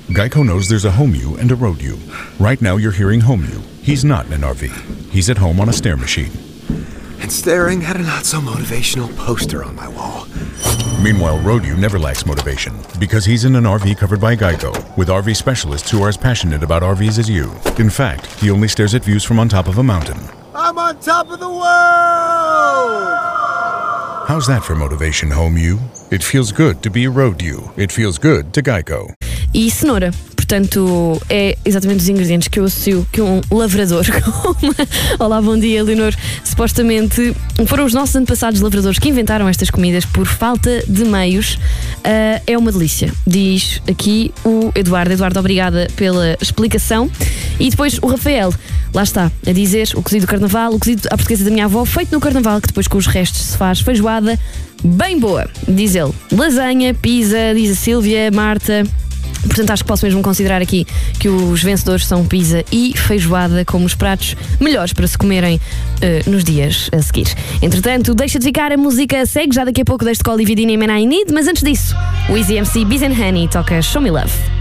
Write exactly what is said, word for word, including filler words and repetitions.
Geico knows there's a home you and a road you. Right now you're hearing home you. He's not in an R V. He's at home on a stair machine. And staring at a not-so-motivational poster on my wall. Meanwhile, road you never lacks motivation because he's in an R V covered by Geico with R V specialists who are as passionate about R Vs as you. In fact, he only stares at views from on top of a mountain. I'm on top of the world! How's that for motivation, home you? It feels good to be road you. It feels good to Geico. E cenoura. Portanto, é exatamente os ingredientes que eu associo que um lavrador come. Olá, bom dia, Leonor. Supostamente foram os nossos antepassados lavradores que inventaram estas comidas por falta de meios. Uh, é uma delícia, diz aqui o Eduardo. Eduardo, obrigada pela explicação. E depois o Rafael, lá está, a dizer o cozido do carnaval, o cozido à portuguesa da minha avó, feito no carnaval, que depois com os restos se faz feijoada bem boa, diz ele. Lasanha, pizza, diz a Sílvia, Marta. Portanto, acho que posso mesmo considerar aqui que os vencedores são pizza e feijoada como os pratos melhores para se comerem uh, nos dias a seguir. Entretanto, deixa de ficar, a música segue. Já daqui a pouco deixo de Call Dividina e Man I Need, mas antes disso, o Easy M C Biz and Honey toca Show Me Love.